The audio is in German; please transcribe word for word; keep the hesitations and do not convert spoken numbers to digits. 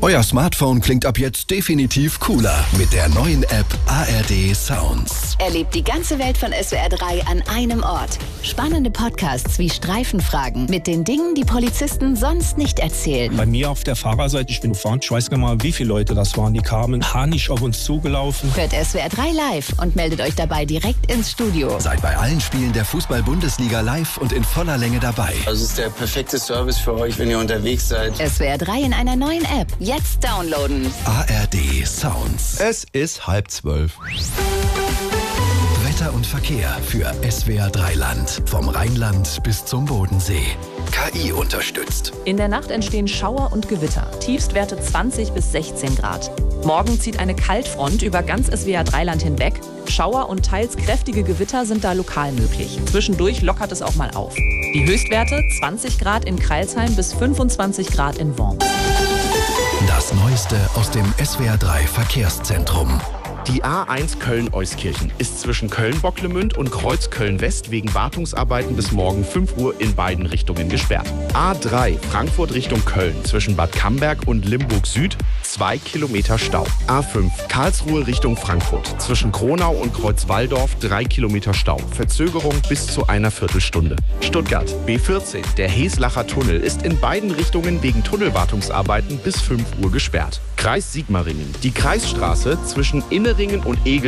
Euer Smartphone klingt ab jetzt definitiv cooler mit der neuen App A R D Sounds. Erlebt die ganze Welt von S W R drei an einem Ort. Spannende Podcasts wie Streifenfragen mit den Dingen, die Polizisten sonst nicht erzählen. Bei mir auf der Fahrerseite, ich bin gefahren, ich weiß gar nicht mal, wie viele Leute das waren. Die kamen panisch auf uns zugelaufen. Hört S W R drei live und meldet euch dabei direkt ins Studio. Seid bei allen Spielen der Fußball-Bundesliga live und in voller Länge dabei. Also es ist der perfekte Service für euch, wenn ihr unterwegs seid. S W R drei in einer neuen App. Jetzt downloaden. A R D Sounds. Es ist halb zwölf. Wetter und Verkehr für S W R drei Land. Vom Rheinland bis zum Bodensee. K I unterstützt. In der Nacht entstehen Schauer und Gewitter. Tiefstwerte zwanzig bis sechzehn Grad. Morgen zieht eine Kaltfront über ganz S W R drei Land hinweg. Schauer und teils kräftige Gewitter sind da lokal möglich. Zwischendurch lockert es auch mal auf. Die Höchstwerte zwanzig Grad in Crailsheim bis fünfundzwanzig Grad in Worms. Das Neueste aus dem S W R drei Verkehrszentrum. Die A eins Köln-Euskirchen ist zwischen Köln-Bocklemünd und Kreuz-Köln-West wegen Wartungsarbeiten bis morgen fünf Uhr in beiden Richtungen gesperrt. A drei Frankfurt Richtung Köln zwischen Bad Camberg und Limburg Süd, zwei Kilometer Stau. A fünf Karlsruhe Richtung Frankfurt zwischen Kronau und Kreuzwaldorf, drei Kilometer Stau. Verzögerung bis zu einer Viertelstunde. Stuttgart B vierzehn, der Heslacher Tunnel, ist in beiden Richtungen wegen Tunnelwartungsarbeiten bis fünf Uhr gesperrt. Kreis Sigmaringen, die Kreisstraße zwischen Inneringen und Egel